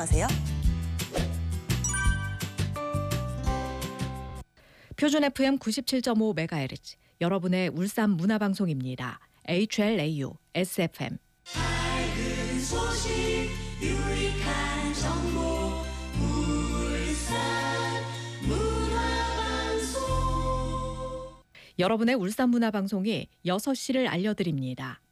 신청하세요. 표준 FM 97.5MHz, 여러분의 울산 문화방송입니다. HLAU, SFM. 밝은 소식, 유익한 정보, 울산 문화방송. 여러분의 울산 문화방송이 6시를 알려드립니다.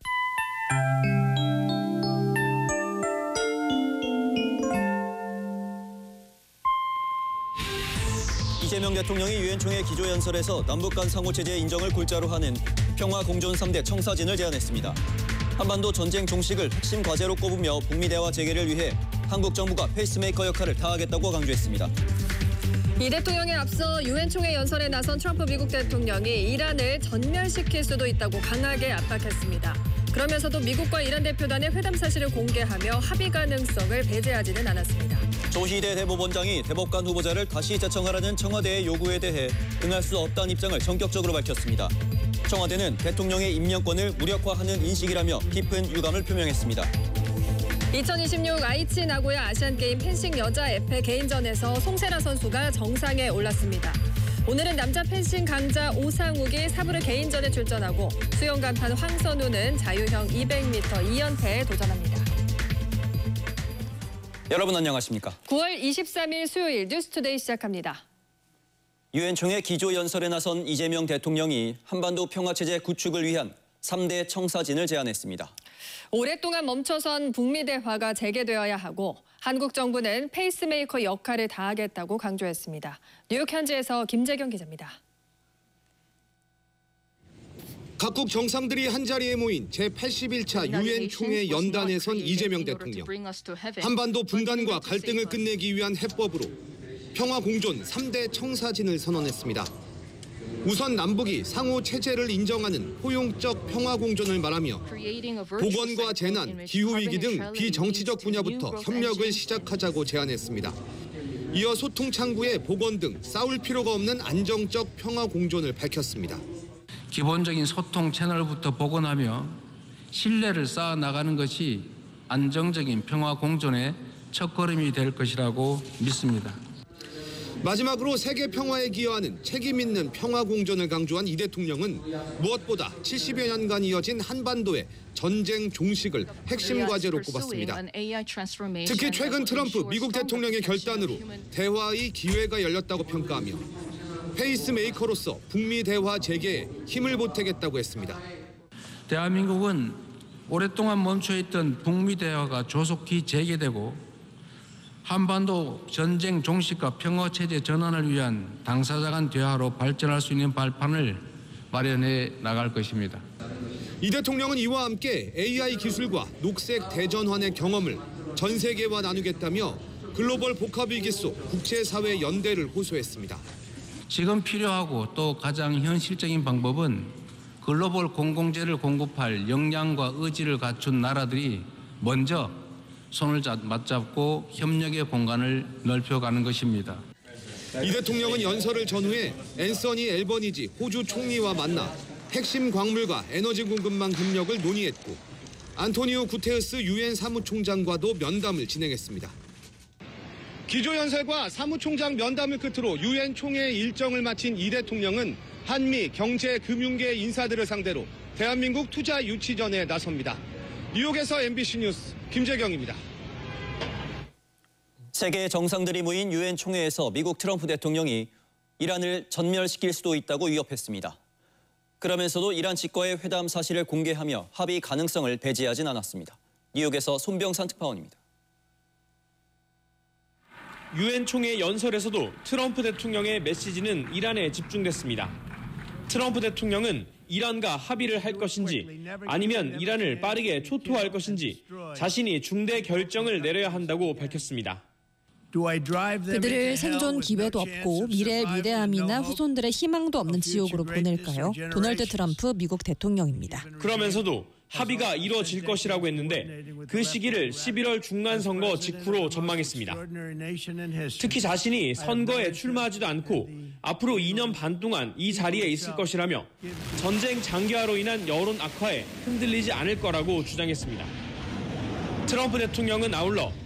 이재명 대통령이 유엔총회 기조연설에서 남북 간 상호체제 인정을 골자로 하는 평화공존 3대 청사진을 제안했습니다. 한반도 전쟁 종식을 핵심 과제로 꼽으며 북미 대화 재개를 위해 한국 정부가 페이스메이커 역할을 다하겠다고 강조했습니다. 이 대통령에 앞서 유엔총회 연설에 나선 트럼프 미국 대통령이 이란을 전멸시킬 수도 있다고 강하게 압박했습니다. 그러면서도 미국과 이란 대표단의 회담 사실을 공개하며 합의 가능성을 배제하지는 않았습니다. 조희대 대법원장이 대법관 후보자를 다시 제청하라는 청와대의 요구에 대해 응할 수 없다는 입장을 전격적으로 밝혔습니다. 청와대는 대통령의 임명권을 무력화하는 인식이라며 깊은 유감을 표명했습니다. 2026 아이치 나고야 아시안게임 펜싱 여자 에페 개인전에서 송세라 선수가 정상에 올랐습니다. 오늘은 남자 펜싱 강자 오상욱이 사부르 개인전에 출전하고 수영 간판 황선우는 자유형 200m 2연패에 도전합니다. 여러분 안녕하십니까? 9월 23일 수요일 뉴스투데이 시작합니다. 유엔총회 기조연설에 나선 이재명 대통령이 한반도 평화체제 구축을 위한 3대 청사진을 제안했습니다. 오랫동안 멈춰선 북미 대화가 재개되어야 하고 한국 정부는 페이스메이커 역할을 다하겠다고 강조했습니다. 뉴욕 현지에서 김재경 기자입니다. 각국 정상들이 한자리에 모인 제81차 유엔 총회 연단에 선 이재명 대통령. 한반도 분단과 갈등을 끝내기 위한 해법으로 평화 공존 3대 청사진을 선언했습니다. 우선 남북이 상호 체제를 인정하는 포용적 평화 공존을 말하며 보건과 재난, 기후위기 등 비정치적 분야부터 협력을 시작하자고 제안했습니다. 이어 소통 창구에 보건 등 싸울 필요가 없는 안정적 평화 공존을 밝혔습니다. 기본적인 소통 채널부터 복원하며 신뢰를 쌓아 나가는 것이 안정적인 평화 공존의 첫걸음이 될 것이라고 믿습니다. 마지막으로 세계 평화에 기여하는 책임 있는 평화 공존을 강조한 이 대통령은 무엇보다 70여 년간 이어진 한반도의 전쟁 종식을 핵심 과제로 꼽았습니다. 특히 최근 트럼프 미국 대통령의 결단으로 대화의 기회가 열렸다고 평가하며 페이스메이커로서 북미 대화 재개에 힘을 보태겠다고 했습니다. 대한민국은 오랫동안 멈춰있던 북미 대화가 조속히 재개되고 한반도 전쟁 종식과 평화체제 전환을 위한 당사자 간 대화로 발전할 수 있는 발판을 마련해 나갈 것입니다. 이 대통령은 이와 함께 AI 기술과 녹색 대전환의 경험을 전 세계와 나누겠다며 글로벌 복합위기 속 국제사회 연대를 호소했습니다. 지금 필요하고 또 가장 현실적인 방법은 글로벌 공공재를 공급할 역량과 의지를 갖춘 나라들이 먼저 손을 맞잡고 협력의 공간을 넓혀가는 것입니다. 이 대통령은 연설을 전후해 앤서니 앨버니지 호주 총리와 만나 핵심 광물과 에너지 공급망 협력을 논의했고 안토니오 구테르스 유엔 사무총장과도 면담을 진행했습니다. 기조연설과 사무총장 면담을 끝으로 유엔 총회 일정을 마친 이 대통령은 한미 경제 금융계 인사들을 상대로 대한민국 투자 유치전에 나섭니다. 뉴욕에서 MBC 뉴스 김재경입니다. 세계 정상들이 모인 유엔 총회에서 미국 트럼프 대통령이 이란을 전멸시킬 수도 있다고 위협했습니다. 그러면서도 이란 측과의 회담 사실을 공개하며 합의 가능성을 배제하진 않았습니다. 뉴욕에서 손병산 특파원입니다. 유엔 총회 연설에서도 트럼프 대통령의 메시지는 이란에 집중됐습니다. 트럼프 대통령은 이란과 합의를 할 것인지 아니면 이란을 빠르게 초토화할 것인지 자신이 중대 결정을 내려야 한다고 밝혔습니다. 그들을 생존 기회도 없고 미래의 위대함이나 후손들의 희망도 없는 지옥으로 보낼까요? 도널드 트럼프 미국 대통령입니다. 그러면서도 합의가 이뤄질 것이라고 했는데 그 시기를 11월 중간선거 직후로 전망했습니다. 특히 자신이 선거에 출마하지도 않고 앞으로 2년 반 동안 이 자리에 있을 것이라며 전쟁 장기화로 인한 여론 악화에 흔들리지 않을 거라고 주장했습니다. 트럼프 대통령은 아울러